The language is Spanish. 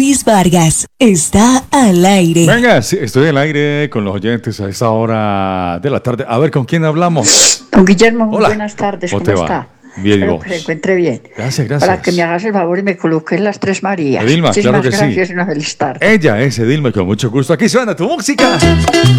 Luis Vargas está al aire. Venga, sí, estoy al aire con los oyentes a esta hora de la tarde. A ver, ¿con quién hablamos? Don Guillermo, muy Hola. buenas tardes, ¿Cómo ¿cómo te va? está? Bien, ¿y Espero vos? que se encuentre bien. Gracias. Para que me hagas el favor y me coloques las tres Marías. Edilma, claro Muchísimas que sí. gracias y una feliz tarde. Ella es Edilma, con mucho gusto. Aquí suena tu música.